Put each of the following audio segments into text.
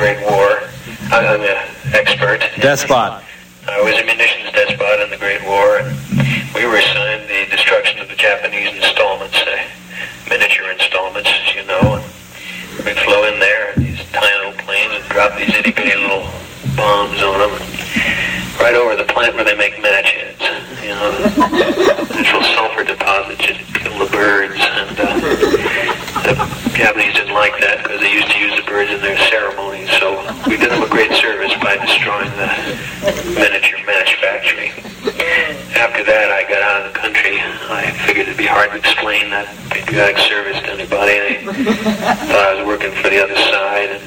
Great War. I'm an expert. Despot. I was a munitions despot in the Great War. We were assigned the destruction of the Japanese installments, miniature installments, as you know. We'd flow in there in these tiny little planes and drop these itty-bitty little bombs on them. Right over the plant where they make match heads. You know, natural sulfur deposits just kill the birds. And the Japanese didn't like that because they used to use the birds in their ceremonies. So we did them a great service by destroying the miniature match factory. After that, I got out of the country. I figured it'd be hard to explain that patriotic service to anybody. I thought I was working for the other side, and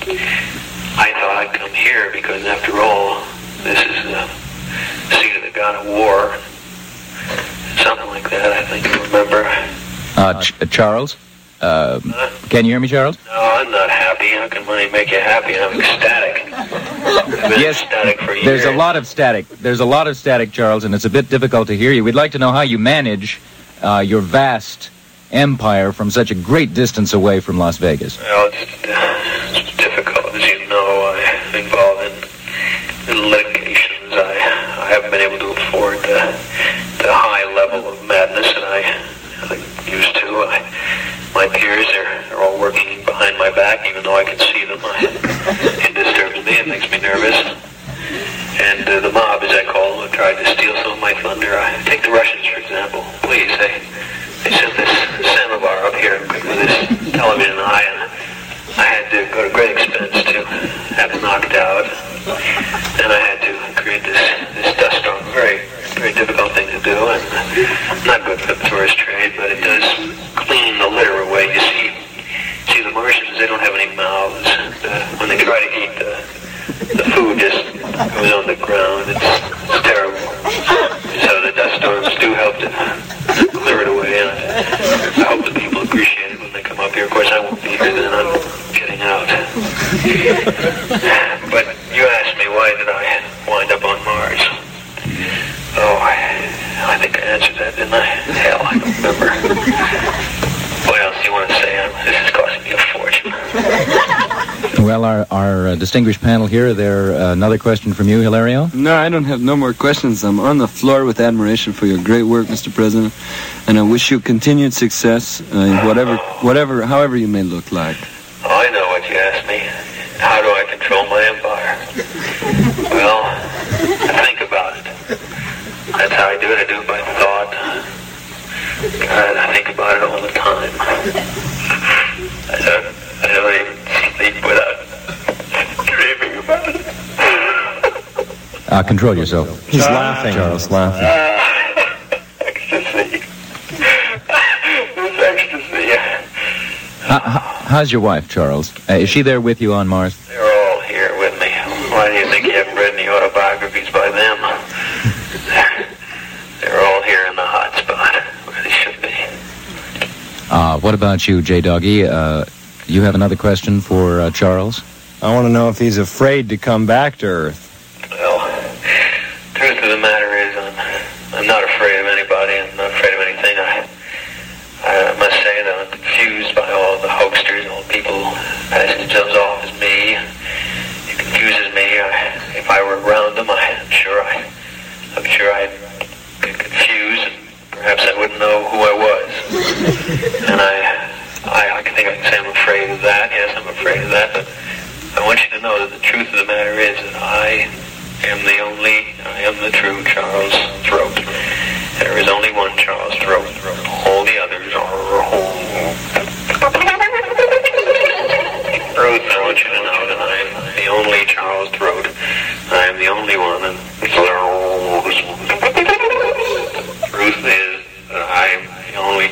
I thought I'd come here because, after all, this is the seat of the god of war. Something like that, I think you remember. Charles? Can you hear me, Charles? No, I'm not happy. How can money make you happy? I'm ecstatic. I've been ecstatic for years. There's a lot of static. There's a lot of static, Charles, and it's a bit difficult to hear you. We'd like to know how you manage your vast empire from such a great distance away from Las Vegas. Well, it's difficult. As you know, I'm involved in litigations. I haven't been able to afford the high level of madness that I used to. My peers are all working behind my back, even though I can see them. It disturbs me. It makes me nervous. And the mob, as I call them, have tried to steal some of my thunder. Take the Russians, for example. Please, they sent this samovar up here with this television eye, and I had to go to great expense to have it knocked out. And I had to create this dust storm. Very, very difficult thing to do, and not good for the tourist trade, but it does clean the litter away. You see the Martians, they don't have any mouths. And, when they try to eat, the food just goes on the ground. It's terrible. So the dust storms do help to clear it away, and I hope the people appreciate it when they come up here. Of course, I won't be here then. I'm getting out. But you asked me, why did I wind up on Mars? Oh, I think I answered that, didn't I? Hell, I don't remember. What else do you want to say? This is costing me a fortune. Well, our distinguished panel here, another question from you, Hilario? No, I don't have no more questions. I'm on the floor with admiration for your great work, Mr. President, and I wish you continued success, however you may look like. Oh, I know what you asked me. How do I control my empire? Well, I think about it. That's how I do it. I do it by thought. God, I think about it all the time. I don't even sleep without dreaming about it. Control yourself. He's laughing. Charles, laughing. Ecstasy. It's ecstasy. How's your wife, Charles? Is she there with you on Mars? They're all here with me. Why do you think you haven't read any autobiographies by them? They're all here in the hot spot, where they should be. What about you, J-Doggy? You have another question for Charles? I want to know if he's afraid to come back to Earth. Well, truth of the matter is, I'm not afraid of anybody. I'm not afraid of anything. I must say that I'm confused by all the hoaxers, all the people passing themselves off as me. It confuses me. If I were around them, I'm sure I'd get confused, and perhaps I wouldn't know who I was. And I think I can say I'm afraid of that. Yes, I'm afraid of that, but I want you to know that the truth of the matter is that I am the true Charles Throat. There is only one Charles Throat. All the others are Ruth, I want you to know that I am the only Charles Throat. I am the only one, and the truth is that I am the only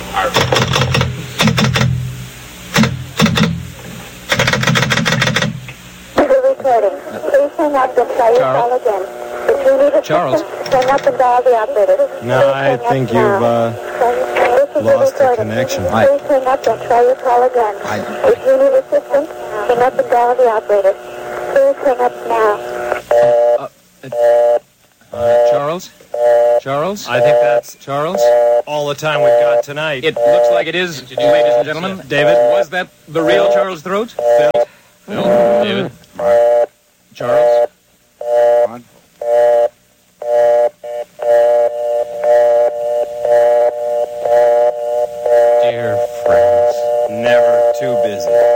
Recording. Please hang up and try your call again. If you need assistance, hang up and dial the operator. No, I think you've lost the connection. Please hang up and try your call again. If you need assistance, hang up and dial the operator. Please hang up now. Charles? Charles? I think that's Charles? all the time we've got tonight. It looks like it is, ladies and gentlemen. David? Was that the real Charles Throat? Phil? Phil, David, Charles. On. Dear friends, never too busy.